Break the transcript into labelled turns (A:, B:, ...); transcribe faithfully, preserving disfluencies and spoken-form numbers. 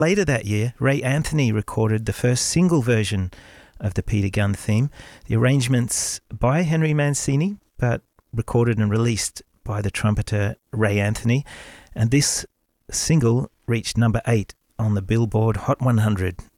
A: Later that year, Ray Anthony recorded the first single version of the Peter Gunn theme, the arrangements by Henry Mancini, but recorded and released by the trumpeter Ray Anthony. And this single reached number eight on the Billboard Hot one hundred.